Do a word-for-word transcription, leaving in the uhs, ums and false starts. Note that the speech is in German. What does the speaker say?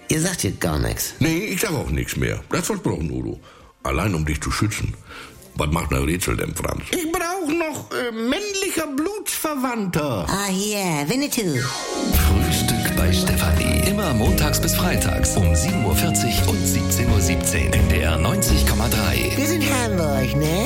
Ihr sagt hier gar nichts. Nee, ich sag auch nichts mehr. Das versprochen, Udo. Allein um dich zu schützen. Was macht ein Rätsel denn, Franz? Ich brauche noch äh, männlicher Blutsverwandter. Ah, hier, Winnetou. Frühstück bei Stefanie. Immer montags bis freitags um sieben Uhr vierzig und siebzehn Uhr siebzehn. N D R neunzig Komma drei. Wir sind Hamburg, ne?